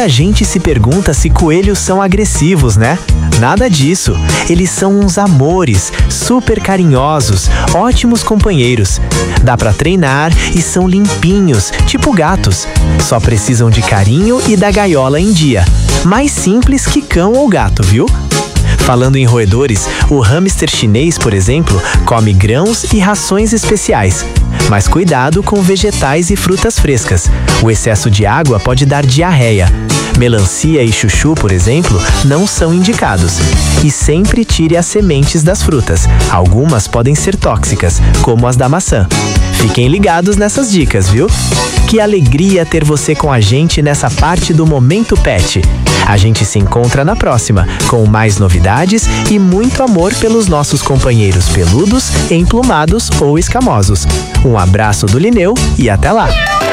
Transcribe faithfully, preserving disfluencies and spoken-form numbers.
Muita gente se pergunta se coelhos são agressivos, né? Nada disso. Eles são uns amores, super carinhosos, ótimos companheiros. Dá pra treinar e são limpinhos, tipo gatos. Só precisam de carinho e da gaiola em dia. Mais simples que cão ou gato, viu? Falando em roedores, o hamster chinês, por exemplo, come grãos e rações especiais. Mas cuidado com vegetais e frutas frescas. O excesso de água pode dar diarreia. Melancia e chuchu, por exemplo, não são indicados. E sempre tire as sementes das frutas. Algumas podem ser tóxicas, como as da maçã. Fiquem ligados nessas dicas, viu? Que alegria ter você com a gente nessa parte do Momento Pet. A gente se encontra na próxima, com mais novidades e muito amor pelos nossos companheiros peludos, emplumados ou escamosos. Um abraço do Linneu e até lá!